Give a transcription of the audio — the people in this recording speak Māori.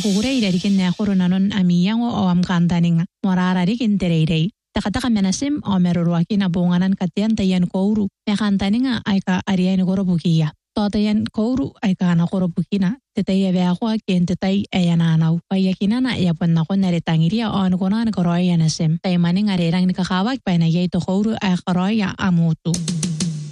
kukureira rikinne akhurunanon amiyango o amkantaninga morara rikintereirei. Takataka menasim o meruruakina bunganan katian tayan kouru mekantaninga aika ariani korobukia. Totayan kouru aika na korobukina tetaya beaqwa kentetai ayananau. Payakinana yapon neretangiria o anukonan koroya nasim. Taimaning arirang nikakawak painayay to kouru ay koroya amutu.